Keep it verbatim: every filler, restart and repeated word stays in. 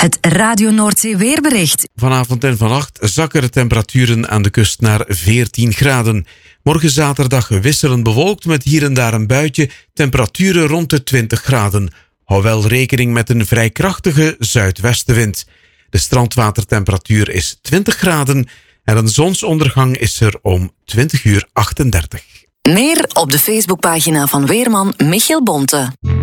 Het Radio Noordzee weerbericht. Vanavond en vannacht zakken de temperaturen aan de kust naar veertien graden. Morgen zaterdag wisselend bewolkt met hier en daar een buitje, temperaturen rond de twintig graden. Hou wel rekening met een vrij krachtige zuidwestenwind. De strandwatertemperatuur is twintig graden en een zonsondergang is er om twintig uur achtendertig. Meer op de Facebookpagina van weerman Michiel Bonte.